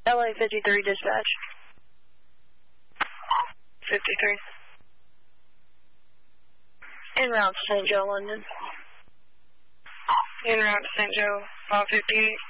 LA 53 dispatch. 53. En route to St. Joe, London. En route to St. Joe, 558.